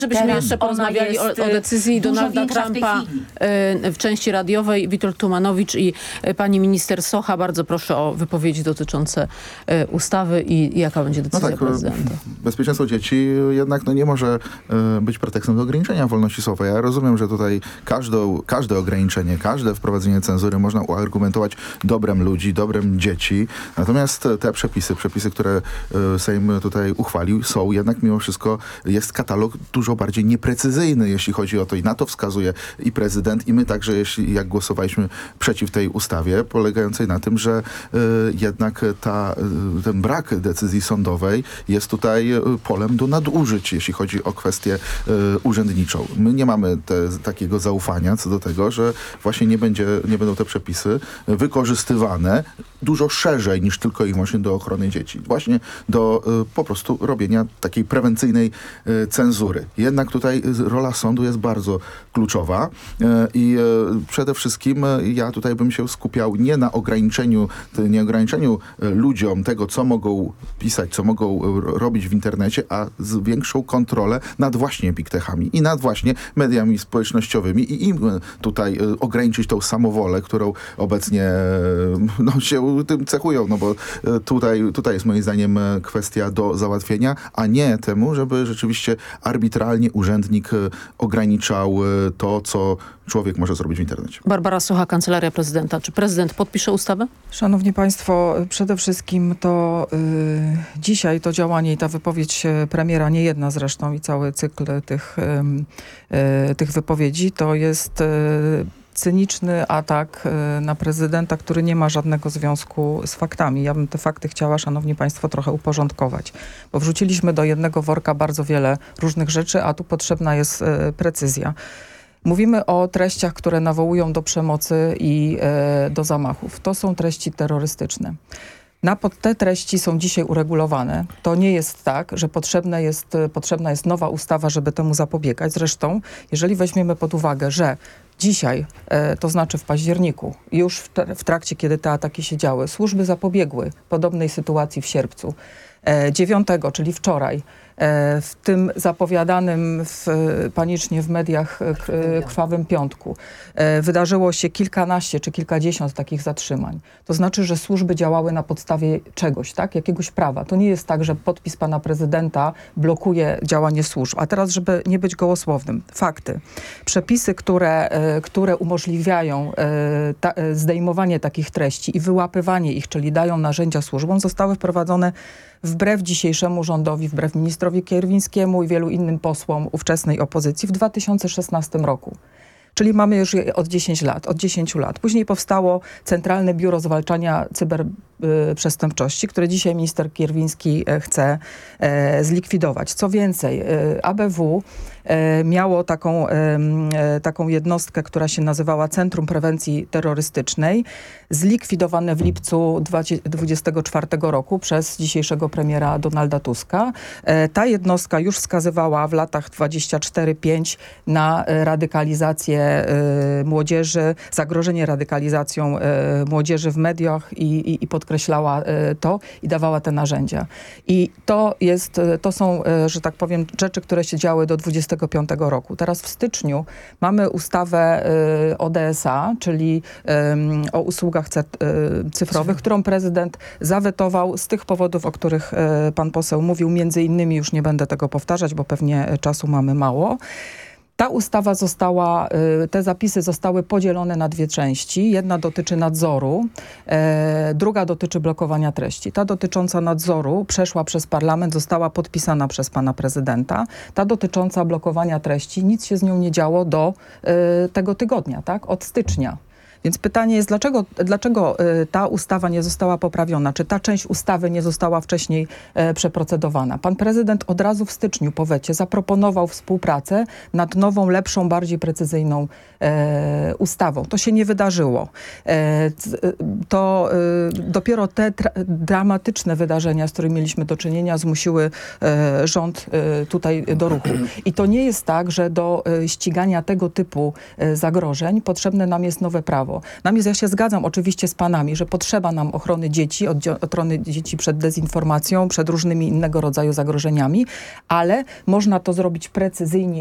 Żebyśmy jeszcze porozmawiali o decyzji Donalda Trumpa w części radiowej. Witold Tumanowicz i pani minister Socha. Bardzo proszę o wypowiedzi dotyczące ustawy i jaka będzie decyzja prezydenta. Bezpieczeństwo dzieci jednak nie może być pretekstem do ograniczenia wolności słowa. Ja rozumiem, że tutaj każde ograniczenie, każde wprowadzenie cenzury można uargumentować dobrem ludzi, dobrem dzieci. Natomiast te przepisy, które Sejm tutaj uchwalił, są jednak mimo wszystko, jest katalog dużo bardziej nieprecyzyjny, jeśli chodzi o to, i na to wskazuje i prezydent, i my także, jak głosowaliśmy przeciw tej ustawie, polegającej na tym, że jednak ten brak decyzji sądowej jest tutaj polem do nadużyć, jeśli chodzi o kwestię urzędniczą. My nie mamy takiego zaufania co do tego, że właśnie nie będą te przepisy wykorzystywane dużo szerzej niż tylko i wyłącznie do ochrony dzieci. Właśnie do po prostu robienia takiej prewencyjnej cenzury. Jednak tutaj rola sądu jest bardzo kluczowa i przede wszystkim ja tutaj bym się skupiał nie na ograniczeniu ludziom tego, co mogą pisać, co mogą robić w internecie, a z większą kontrolę nad właśnie big techami i nad właśnie mediami społecznościowymi i im tutaj ograniczyć tą samowolę, którą obecnie się tym cechują, bo tutaj jest moim zdaniem kwestia do załatwienia, a nie temu, żeby rzeczywiście arbitralnie urzędnik ograniczał to, co człowiek może zrobić w internecie. Barbara Socha, Kancelaria Prezydenta. Czy prezydent podpisze ustawę? Szanowni Państwo, przede wszystkim to dzisiaj to działanie i ta wypowiedź premiera, nie jedna zresztą, i cały cykl tych wypowiedzi, to jest cyniczny atak na prezydenta, który nie ma żadnego związku z faktami. Ja bym te fakty chciała, szanowni państwo, trochę uporządkować, bo wrzuciliśmy do jednego worka bardzo wiele różnych rzeczy, a tu potrzebna jest precyzja. Mówimy o treściach, które nawołują do przemocy i do zamachów. To są treści terrorystyczne. Te treści są dzisiaj uregulowane. To nie jest tak, że potrzebna jest nowa ustawa, żeby temu zapobiegać. Zresztą, jeżeli weźmiemy pod uwagę, że dzisiaj, to znaczy w październiku, już w trakcie, kiedy te ataki się działy, służby zapobiegły podobnej sytuacji w sierpcu. 9, czyli wczoraj, w tym zapowiadanym panicznie w mediach krwawym piątku, wydarzyło się kilkanaście czy kilkadziesiąt takich zatrzymań. To znaczy, że służby działały na podstawie czegoś, tak? Jakiegoś prawa. To nie jest tak, że podpis pana prezydenta blokuje działanie służb. A teraz, żeby nie być gołosłownym, fakty. Przepisy, które umożliwiają zdejmowanie takich treści i wyłapywanie ich, czyli dają narzędzia służbom, zostały wprowadzone wbrew dzisiejszemu rządowi, wbrew ministrowi Kierwińskiemu i wielu innym posłom ówczesnej opozycji w 2016 roku. Czyli mamy już od 10 lat. Później powstało Centralne Biuro Zwalczania Cyberprzestępczości, które dzisiaj minister Kierwiński chce zlikwidować. Co więcej, ABW miało taką jednostkę, która się nazywała Centrum Prewencji Terrorystycznej, zlikwidowane w lipcu 2024 roku przez dzisiejszego premiera Donalda Tuska. Ta jednostka już wskazywała w latach 24-5 na radykalizację młodzieży, zagrożenie radykalizacją młodzieży w mediach i podkreślała to i dawała te narzędzia. I to są, że tak powiem, rzeczy, które się działy do 25 roku. Teraz w styczniu mamy ustawę o DSA, czyli o usługach cyfrowych, którą prezydent zawetował z tych powodów, o których pan poseł mówił. Między innymi, już nie będę tego powtarzać, bo pewnie czasu mamy mało. Ta ustawa te zapisy zostały podzielone na dwie części. Jedna dotyczy nadzoru, druga dotyczy blokowania treści. Ta dotycząca nadzoru przeszła przez parlament, została podpisana przez pana prezydenta. Ta dotycząca blokowania treści, nic się z nią nie działo do tego tygodnia, tak? Od stycznia. Więc pytanie jest, dlaczego ta ustawa nie została poprawiona? Czy ta część ustawy nie została wcześniej przeprocedowana? Pan prezydent od razu w styczniu po wecie zaproponował współpracę nad nową, lepszą, bardziej precyzyjną ustawą. To się nie wydarzyło. Dopiero te dramatyczne wydarzenia, z którymi mieliśmy do czynienia, zmusiły rząd tutaj do ruchu. I to nie jest tak, że do ścigania tego typu zagrożeń potrzebne nam jest nowe prawo. prawo. Ja się zgadzam oczywiście z panami, że potrzeba nam ochrony dzieci przed dezinformacją, przed różnymi innego rodzaju zagrożeniami, ale można to zrobić precyzyjnie